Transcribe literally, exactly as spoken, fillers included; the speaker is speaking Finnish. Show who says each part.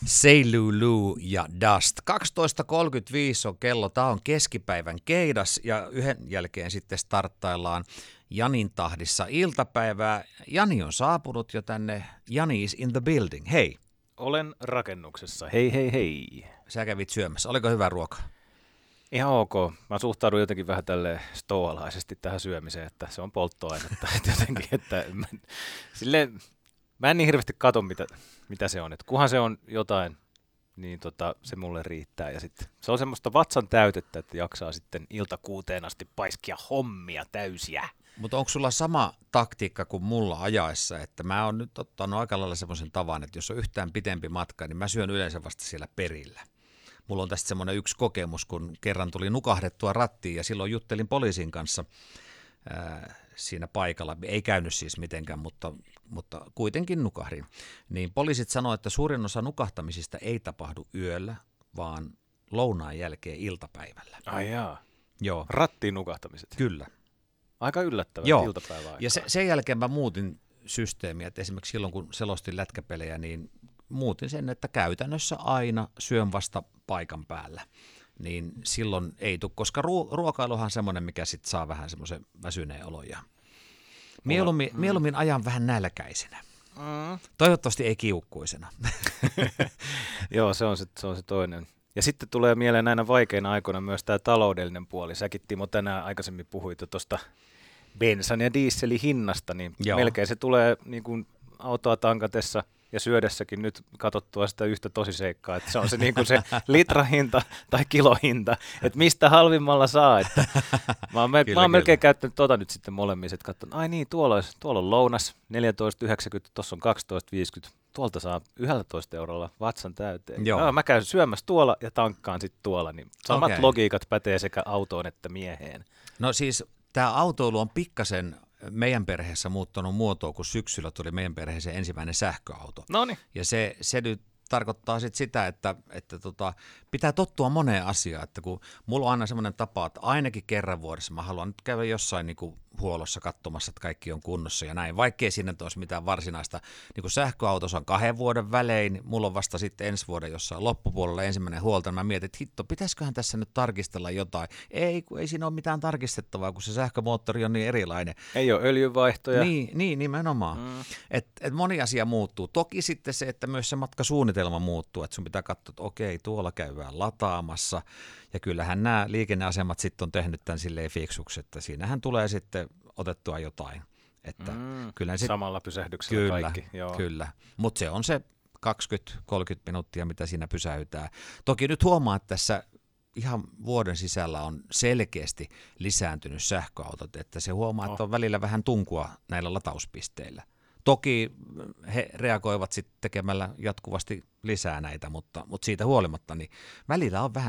Speaker 1: Say Lulu ja Dust. kaksitoista kolmekymmentäviisi on kello. Tämä on keskipäivän keidas ja yhden jälkeen sitten starttaillaan Janin tahdissa iltapäivää. Jani on saapunut jo tänne. Jani is in the building. Hei.
Speaker 2: Olen rakennuksessa. Hei, hei, hei.
Speaker 1: Sä kävit syömässä. Oliko hyvä ruoka?
Speaker 2: Ihan ok. Mä suhtaudun jotenkin vähän tälleen stoalaisesti tähän syömiseen, että se on polttoainetta. Että jotenkin, että mä, silleen, mä en niin hirveästi katso, mitä, mitä se on. Että kunhan se on jotain, niin tota, se mulle riittää. Ja sit, se on semmoista vatsan täytettä, että jaksaa sitten ilta kuuteen asti paiskia hommia täysiä.
Speaker 1: Mutta onko sulla sama taktiikka kuin mulla ajaessa, että mä oon nyt ottanut aika lailla semmoisen tavan, että jos on yhtään pitempi matka, niin mä syön yleensä vasta siellä perillä. Mulla on tästä semmoinen yksi kokemus, kun kerran tuli nukahdettua rattiin ja silloin juttelin poliisin kanssa ää, siinä paikalla. Ei käynyt siis mitenkään, mutta, mutta kuitenkin nukahdin. Niin poliisit sanoi, että suurin osa nukahtamisista ei tapahdu yöllä, vaan lounaan jälkeen iltapäivällä.
Speaker 2: Ai jaa.
Speaker 1: Joo.
Speaker 2: Rattiin nukahtamiset.
Speaker 1: Kyllä.
Speaker 2: Aika yllättävää iltapäivää.
Speaker 1: Ja se, sen jälkeen mä muutin systeemiä, että esimerkiksi silloin kun selostin lätkäpelejä, niin muutin sen, että käytännössä aina syön vasta paikan päällä. Niin silloin ei tule, koska ruo- ruokailuhan on semmoinen, mikä sitten saa vähän semmoisen väsyneen olon. Ja mieluummin, mm. mieluummin ajan vähän nälkäisenä. Mm. Toivottavasti ei kiukkuisena.
Speaker 2: Joo, se on se, se on se toinen. Ja sitten tulee mieleen näinä vaikeina aikoina myös tämä taloudellinen puoli. Säkin, Timo, tänään aikaisemmin puhuit jo tuosta bensan ja dieselin hinnasta, niin Joo. melkein se tulee niin kuin autoa tankatessa ja syödessäkin nyt katsottua sitä yhtä tosiseikkaa, että se on se, niin kuin se litrahinta tai kilohinta, että mistä halvimmalla saa. Että mä oon, me, kyllä, mä oon melkein käyttänyt tota nyt sitten molemmissa, että katson, ai niin, tuolla, tuolla on lounas neljätoista yhdeksänkymmentä, tuossa on kaksitoista viisikymmentä, tuolta saa yksitoista eurolla vatsan täyteen. Joo. Mä käyn syömässä tuolla ja tankkaan sitten tuolla, niin samat okay. logiikat pätee sekä autoon että mieheen.
Speaker 1: No siis tämä autoilu on pikkasen meidän perheessä muuttanut muotoa, kun syksyllä tuli meidän perheeseen ensimmäinen sähköauto.
Speaker 2: Noniin.
Speaker 1: Ja se, se nyt tarkoittaa sit sitä, että, että tota, pitää tottua moneen asiaan, että kun mulla on aina semmoinen tapa, että ainakin kerran vuodessa mä haluan nyt käydä jossain niin kuin huollossa katsomassa, että kaikki on kunnossa ja näin, vaikkei siinä olisi mitään varsinaista. Niin kuin sähköautossa on kahden vuoden välein, niin mulla on vasta sitten ensi vuoden jossain loppupuolella ensimmäinen huolto, niin mä mietin, että hitto, pitäisiköhän tässä nyt tarkistella jotain. Ei, kun ei siinä ole mitään tarkistettavaa, kun se sähkömoottori on niin erilainen.
Speaker 2: Ei ole öljyvaihtoja.
Speaker 1: Niin, niin nimenomaan. Mm. Että et moni asia muuttuu. Toki sitten se, että myös se matkasuunnitelma muuttuu, että sun pitää katsoa, että okei, tuolla käydään lataamassa. Ja kyllähän nämä liikenneasemat sitten on tehnyt tämän silleen fiksuksi, että siinähän tulee sitten otettua jotain. Että
Speaker 2: mm,
Speaker 1: kyllä sit,
Speaker 2: samalla pysähdyksellä
Speaker 1: kyllä,
Speaker 2: kaikki. Joo.
Speaker 1: Kyllä, mutta se on se kaksikymmentä kolmekymmentä minuuttia, mitä siinä pysäytään. Toki nyt huomaa, että tässä ihan vuoden sisällä on selkeästi lisääntynyt sähköautot, että se huomaa, oh. että on välillä vähän tunkua näillä latauspisteillä. Toki he reagoivat sitten tekemällä jatkuvasti lisää näitä, mutta, mutta siitä huolimatta, niin välillä on vähän